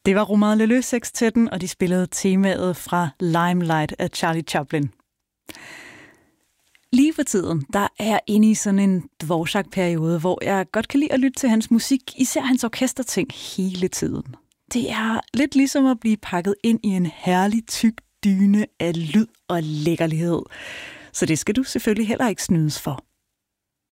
Det var Romain Leleux Sextetten, og de spillede temaet fra Limelight af Charlie Chaplin. Lige for tiden, der er jeg inde i sådan en Dvorak-periode, hvor jeg godt kan lide at lytte til hans musik, især hans orkesterting hele tiden. Det er lidt ligesom at blive pakket ind i en herlig tyk dyne af lyd og lækkerlighed. Så det skal du selvfølgelig heller ikke snydes for.